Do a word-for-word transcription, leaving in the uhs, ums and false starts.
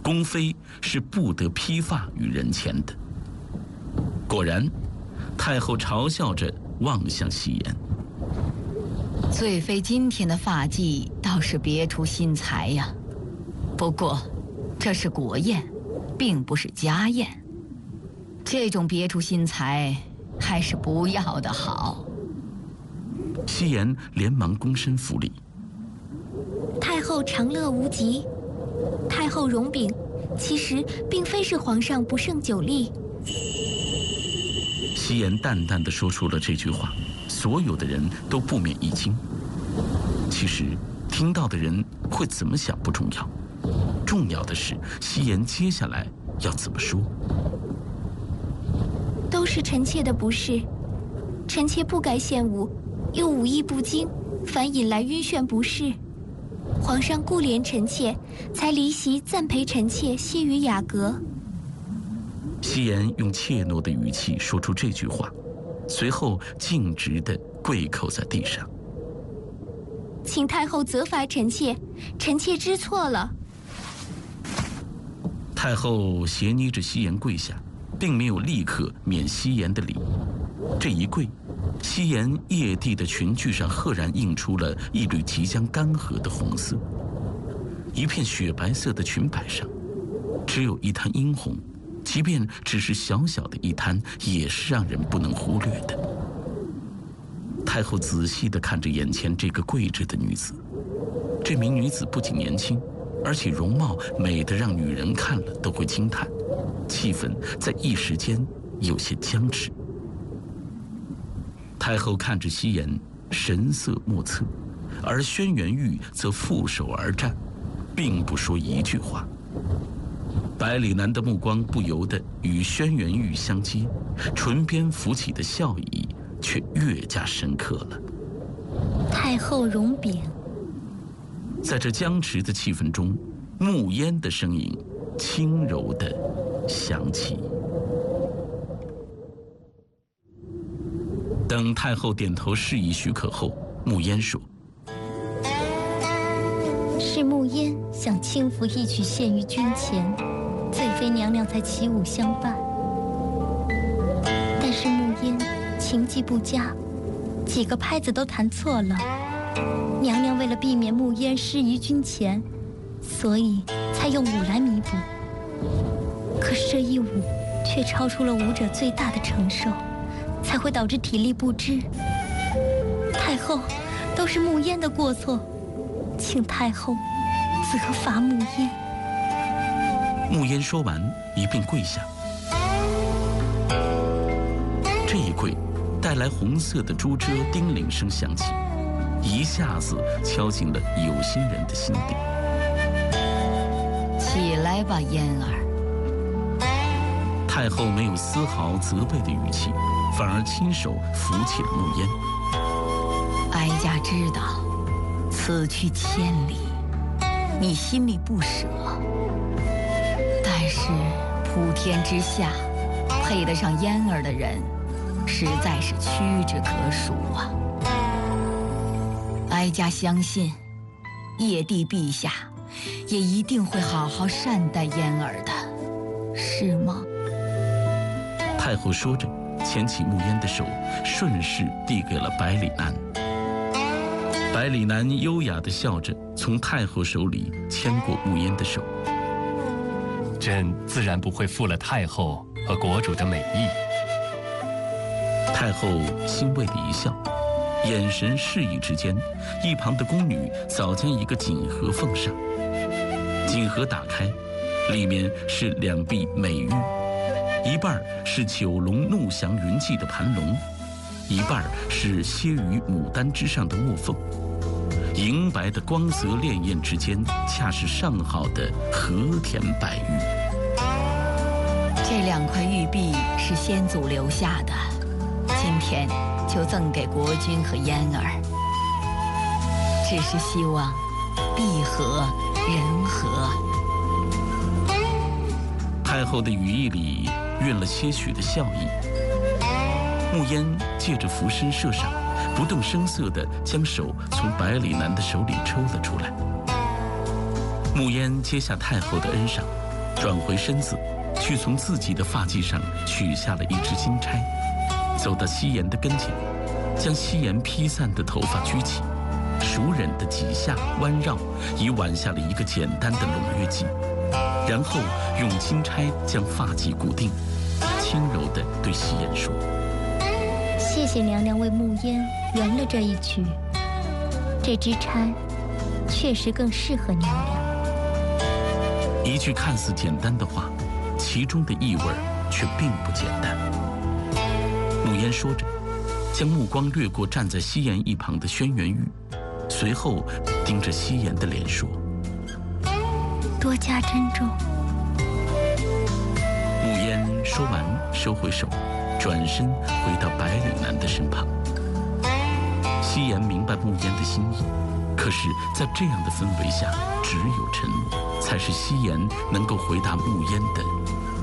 宫妃是不得披发于人前的。果然，太后嘲笑着望向夕颜。 贵妃今天的发髻倒是别出心裁呀，不过这是国宴，并不是家宴，这种别出心裁还是不要的好。 夕颜连忙躬身服礼。 太后长乐无极，太后容禀，其实并非是皇上不胜酒力。 夕颜淡淡地说出了这句话，所有的人都不免一惊。其实听到的人会怎么想不重要，重要的是夕颜接下来要怎么说。 都是臣妾的不是，臣妾不该献舞，又武艺不精，反引来晕眩不适。皇上顾怜臣妾，才离席暂陪臣妾歇于雅阁。 夕颜用怯懦的语气说出这句话，随后径直地跪叩在地上。 请太后责罚臣妾，臣妾知错了。 太后斜睨着夕颜跪下，并没有立刻免夕颜的礼。这一跪，夕颜曳地的裙裾上赫然映出了一缕即将干涸的红色。一片雪白色的裙摆上，只有一滩殷红，即便只是小小的一滩，也是让人不能忽略的。太后仔细地看着眼前这个跪着的女子，这名女子不仅年轻，而且容貌美得让女人看了都会惊叹，气氛在一时间有些僵持。太后看着夕颜，神色莫测，而轩辕玉则负手而战，并不说一句话。百里南的目光不由得与轩辕玉相接，唇边浮起的笑意却越加深刻了。 太后容禀。 在这僵持的气氛中，慕烟的声音轻柔地响起。等太后点头示意许可后，慕烟说：“ 是慕烟想轻抚一曲献于君前，贵妃娘娘才起舞相伴。但是慕烟琴技不佳，几个拍子都弹错了。娘娘为了避免慕烟失于君前，所以才用舞来弥补。可是这一舞却超出了舞者最大的承受，才会导致体力不支。太后，都是慕烟的过错，请太后责罚慕烟。” 慕烟说完，一并跪下。这一跪，带来红色的珠遮叮铃声响起，一下子敲进了有心人的心底。 起来吧，嫣儿。 太后没有丝毫责备的语气，反而亲手扶起了慕烟。 哀家知道，此去千里，你心里不舍。但是普天之下，配得上嫣儿的人，实在是屈指可数啊。哀家相信，叶帝陛下也一定会好好善待嫣儿的，是吗？ 太后说着，牵起慕烟的手，顺势递给了百里南。百里南优雅地笑着，从太后手里牵过慕烟的手。 朕自然不会负了太后和国主的美意。 太后欣慰地一笑，眼神示意之间，一旁的宫女早将一个锦盒奉上。锦盒打开，里面是两臂美玉，一半是九龙怒降云髻的盘龙，一半是歇于牡丹之上的卧凤。银白的光泽潋滟之间，恰是上好的和田白玉。 这两块玉璧是先祖留下的，今天就赠给国君和嫣儿。只是希望璧和人和。 太后的语意里蕴了些许的笑意。慕烟借着拂身射上，不动声色地将手从百里南的手里抽了出来。慕烟接下太后的恩赏， 转回身子，去从自己的发髻上取下了一支金钗，走到夕颜的跟前，将夕颜披散的头发举起，熟稔的几下弯绕，已挽下了一个简单的拢月髻，然后用金钗将发髻固定，轻柔地对夕颜说：“ 谢谢娘娘为慕烟圆了这一曲，这支钗确实更适合娘娘。” 一句看似简单的话，其中的意味却并不简单。慕烟说着，将目光掠过站在夕颜一旁的轩辕玉，随后盯着夕颜的脸说：“ 多加珍重。” 慕烟说完，收回手，转身回到百里南的身旁。夕颜明白慕烟的心意，可是，在这样的氛围下，只有沉默，才是夕颜能够回答慕烟的